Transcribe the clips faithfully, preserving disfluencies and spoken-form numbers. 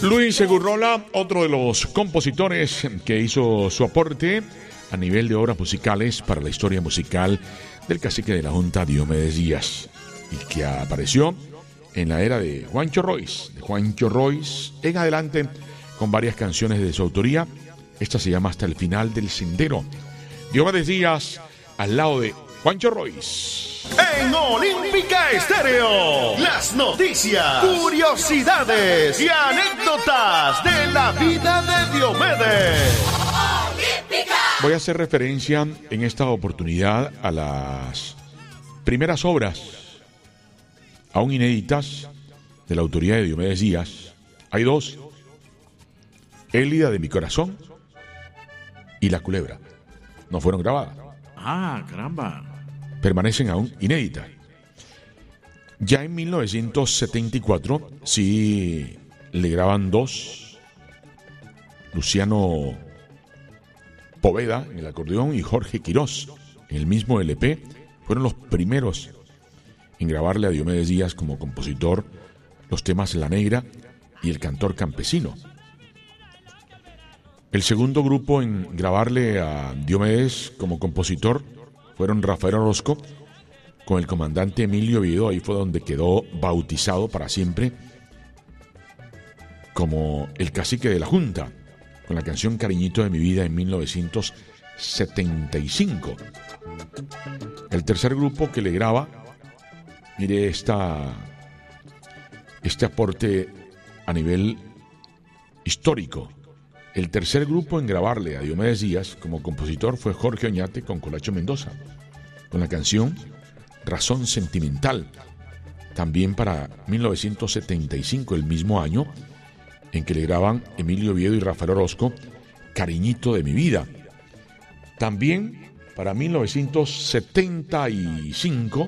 Luis Segurrola, otro de los compositores que hizo su aporte a nivel de obras musicales para la historia musical del cacique de la Junta, Diomedes Díaz, y que apareció en la era de Juancho Royce, de Juancho Royce en adelante, con varias canciones de su autoría. Esta se llama Hasta el final del sendero. Diomedes Díaz al lado de Juancho Royce. En Olímpica Estéreo, las noticias, curiosidades y anécdotas de la vida de Diomedes. Olímpica. Voy a hacer referencia en esta oportunidad a las primeras obras, aún inéditas, de la autoría de Diomedes Díaz. Hay dos: Élida de mi corazón y La Culebra. No fueron grabadas. Ah, caramba. Permanecen aún inéditas. Ya en mil novecientos setenta y cuatro sí le graban dos: Luciano Poveda en el acordeón y Jorge Quirós en el mismo L P. Fueron los primeros en grabarle a Diomedes Díaz como compositor los temas La Negra y El Cantor Campesino. El segundo grupo en grabarle a Diomedes como compositor fueron Rafael Orozco con el comandante Emilio Oviedo. Ahí fue donde quedó bautizado para siempre como el cacique de la Junta, con la canción Cariñito de mi vida en mil novecientos setenta y cinco. El tercer grupo que le graba, mire esta, este aporte a nivel histórico. El tercer grupo en grabarle a Diomedes Díaz como compositor fue Jorge Oñate con Colacho Mendoza, con la canción Razón Sentimental, también para mil novecientos setenta y cinco, el mismo año en que le graban Emilio Oviedo y Rafael Orozco Cariñito de mi vida. También para mil novecientos setenta y cinco,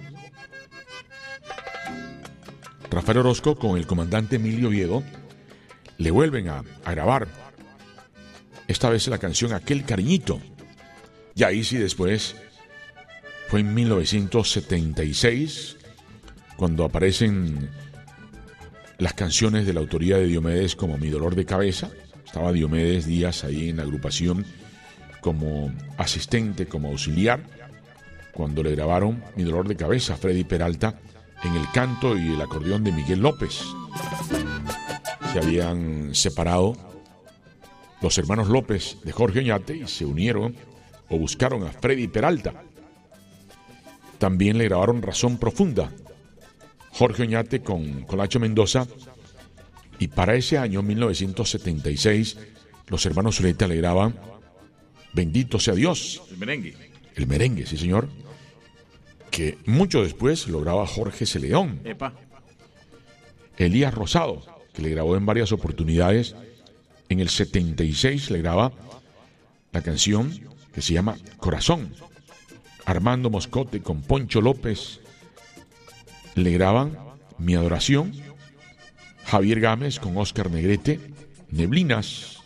Rafael Orozco con el comandante Emilio Oviedo le vuelven a, a grabar, esta vez la canción Aquel Cariñito. Y ahí sí después fue en mil novecientos setenta y seis cuando aparecen las canciones de la autoría de Diomedes como Mi Dolor de Cabeza. Estaba Diomedes Díaz ahí en la agrupación como asistente, como auxiliar, cuando le grabaron Mi Dolor de Cabeza a Freddy Peralta en el canto y el acordeón de Miguel López. Se habían separado los hermanos López de Jorge Oñate y se unieron o buscaron a Freddy Peralta. También le grabaron Razón Profunda, Jorge Oñate con Colacho Mendoza, y para ese año, mil novecientos setenta y seis, los hermanos Zuleta le graban Bendito sea Dios. El merengue. El merengue, sí señor, que mucho después lo graba Jorge C. León. Epa. Elías Rosado, que le grabó en varias oportunidades. En el setenta y seis le graba la canción que se llama Corazón. Armando Moscote con Poncho López le graban Mi Adoración. Javier Gámez con Óscar Negrete, Neblinas.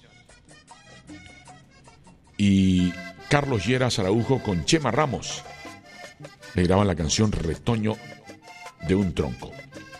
Y Carlos Lleras Araujo con Chema Ramos le graban la canción Retoño de un Tronco.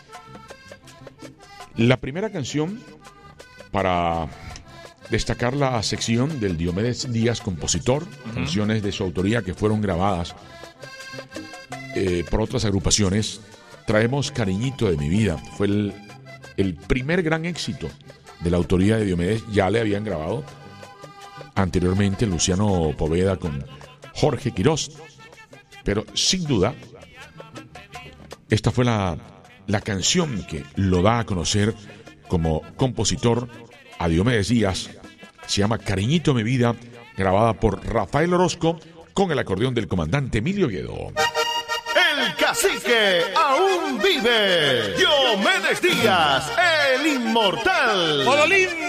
La primera canción para destacar la sección del Diomedes Díaz compositor, uh-huh. canciones de su autoría que fueron grabadas eh, por otras agrupaciones. Traemos Cariñito de mi vida. Fue el, el primer gran éxito de la autoría de Diomedes. Ya le habían grabado anteriormente Luciano Poveda con Jorge Quirós, pero sin duda esta fue la, la canción que lo da a conocer como compositor a Diomedes Díaz. Se llama Cariñito de mi vida, grabada por Rafael Orozco con el acordeón del comandante Emilio Oviedo. El cacique aún vive. Diomedes Díaz, el inmortal. ¡Ololín!